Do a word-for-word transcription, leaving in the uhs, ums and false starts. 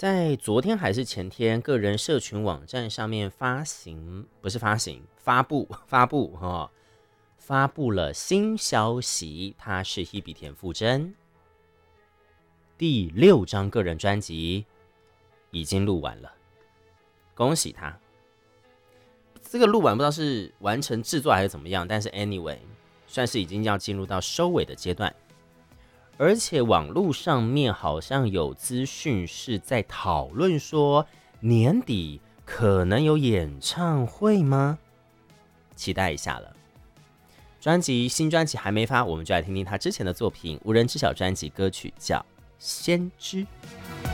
在昨天还是前天，个人社群网站上面发行，不是发行，发布发布哈、哦，发布了新消息，他是Hebe田馥甄第六张个人专辑已经录完了，恭喜他。这个录完不知道是完成制作还是怎么样，但是 anyway 算是已经要进入到收尾的阶段。而且网络上面好像有资讯是在讨论说年底可能有演唱会吗？期待一下了。专辑新专辑还没发，我们就来听听他之前的作品，无人知晓专辑歌曲叫《先知》。